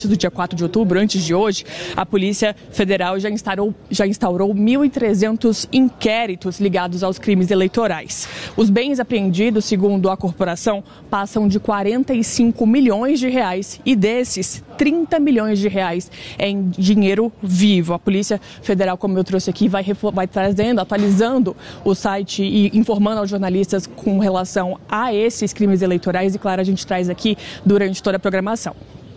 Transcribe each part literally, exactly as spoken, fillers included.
do dia quatro de outubro, antes de hoje, a Polícia Federal já instaurou, já instaurou mil e trezentos inquéritos ligados aos crimes eleitorais. Os bens apreendidos, segundo a corporação, passam de quarenta e cinco milhões de reais e desses, trinta milhões de reais em dinheiro vivo. A Polícia Federal, como eu trouxe aqui, vai, vai trazendo, atualizando o site e informando aos jornalistas com relação a esses crimes eleitorais e, claro, a gente traz aqui durante toda a programação.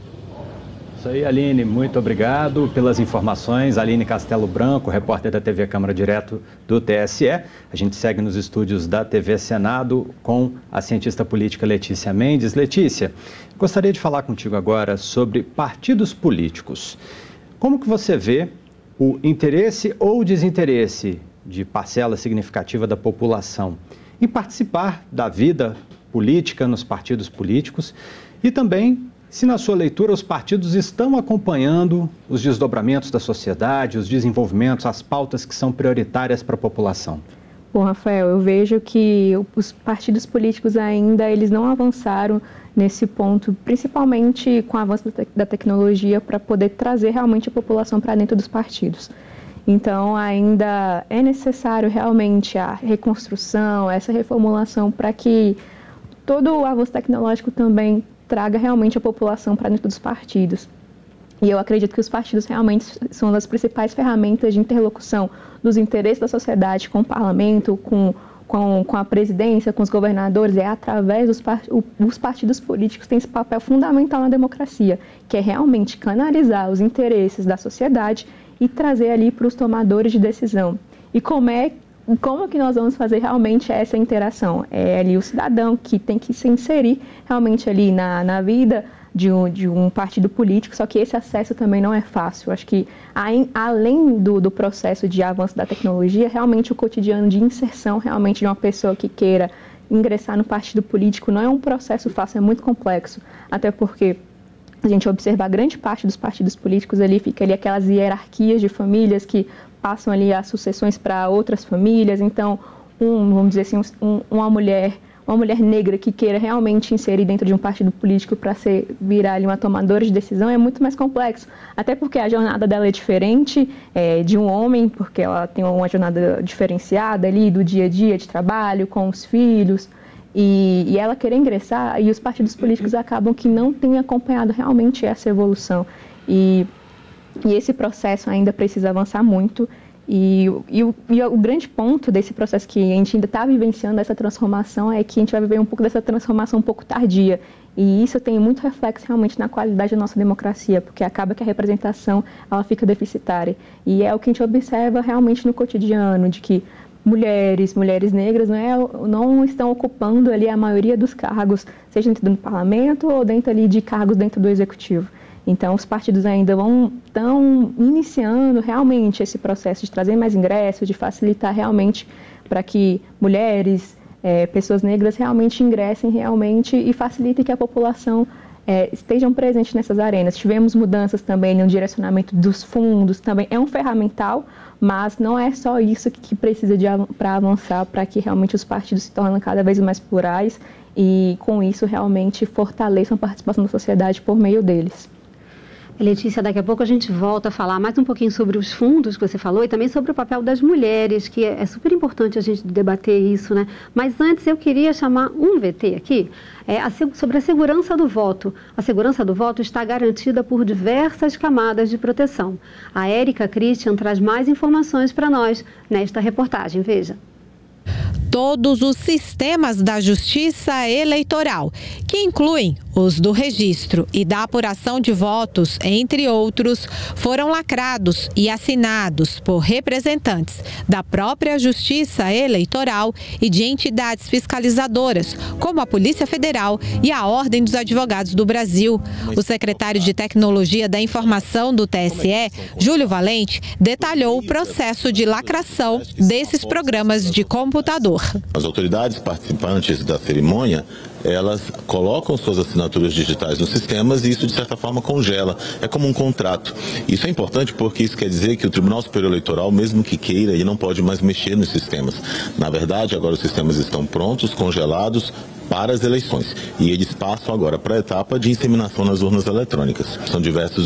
Isso aí, Aline, muito obrigado pelas informações. Aline Castelo Branco, repórter da T V Câmara direto do T S E. A gente segue nos estúdios da T V Senado com a cientista política Letícia Mendes. Letícia, gostaria de falar contigo agora sobre partidos políticos. Como que você vê o interesse ou desinteresse de parcela significativa da população em participar da vida política nos partidos políticos e também se na sua leitura os partidos estão acompanhando os desdobramentos da sociedade, os desenvolvimentos, as pautas que são prioritárias para a população? Bom, Rafael, eu vejo que os partidos políticos ainda eles não avançaram nesse ponto, principalmente com o avanço da tecnologia, para poder trazer realmente a população para dentro dos partidos. Então, ainda é necessário realmente a reconstrução, essa reformulação, para que todo o avanço tecnológico também traga realmente a população para dentro dos partidos. E eu acredito que os partidos realmente são das principais ferramentas de interlocução dos interesses da sociedade com o parlamento, com, com, com a presidência, com os governadores. É através dos part... os partidos políticos têm esse papel fundamental na democracia, que é realmente canalizar os interesses da sociedade e trazer ali para os tomadores de decisão. E como é Como que nós vamos fazer realmente essa interação? É ali o cidadão que tem que se inserir realmente ali na, na vida de um, de um partido político, só que esse acesso também não é fácil. Acho que além do, do processo de avanço da tecnologia, realmente o cotidiano de inserção realmente de uma pessoa que queira ingressar no partido político não é um processo fácil, é muito complexo, até porque a gente observa a grande parte dos partidos políticos ali, fica ali aquelas hierarquias de famílias que passam ali as sucessões para outras famílias. Então, um, vamos dizer assim, um, uma mulher, uma mulher negra que queira realmente inserir dentro de um partido político para ser virar ali uma tomadora de decisão é muito mais complexo. Até porque a jornada dela é diferente é, de um homem, porque ela tem uma jornada diferenciada ali do dia a dia de trabalho com os filhos. E, e ela querer ingressar, e os partidos políticos acabam que não têm acompanhado realmente essa evolução. E, e esse processo ainda precisa avançar muito. E, e, o, e o grande ponto desse processo que a gente ainda está vivenciando, essa transformação, é que a gente vai viver um pouco dessa transformação um pouco tardia. E isso tem muito reflexo realmente na qualidade da nossa democracia, porque acaba que a representação ela fica deficitária. E é o que a gente observa realmente no cotidiano, de que mulheres, mulheres negras não, é, não estão ocupando ali a maioria dos cargos, seja dentro do parlamento ou dentro ali de cargos dentro do executivo. Então, os partidos ainda vão, estão iniciando realmente esse processo de trazer mais ingressos, de facilitar realmente para que mulheres, é, pessoas negras realmente ingressem realmente e facilitem que a população é, estejam presentes nessas arenas. Tivemos mudanças também no direcionamento dos fundos, também é um ferramental, mas não é só isso que, que precisa para avançar, para que realmente os partidos se tornem cada vez mais plurais e, com isso, realmente fortaleçam a participação da sociedade por meio deles. Letícia, daqui a pouco a gente volta a falar mais um pouquinho sobre os fundos que você falou e também sobre o papel das mulheres, que é, é super importante a gente debater isso, né? Mas antes eu queria chamar um V T aqui é, a, sobre a segurança do voto. A segurança do voto está garantida por diversas camadas de proteção. A Érica Christian traz mais informações para nós nesta reportagem. Veja. Todos os sistemas da Justiça Eleitoral, que incluem os do registro e da apuração de votos, entre outros, foram lacrados e assinados por representantes da própria Justiça Eleitoral e de entidades fiscalizadoras, como a Polícia Federal e a Ordem dos Advogados do Brasil. O secretário de Tecnologia da Informação do T S E, Júlio Valente, detalhou o processo de lacração desses programas de computador. As autoridades participantes da cerimônia, elas colocam suas assinaturas digitais nos sistemas e isso, de certa forma, congela. É como um contrato. Isso é importante porque isso quer dizer que o Tribunal Superior Eleitoral, mesmo que queira, ele não pode mais mexer nos sistemas. Na verdade, agora os sistemas estão prontos, congelados, para as eleições. E eles passam agora para a etapa de inseminação nas urnas eletrônicas. São diversos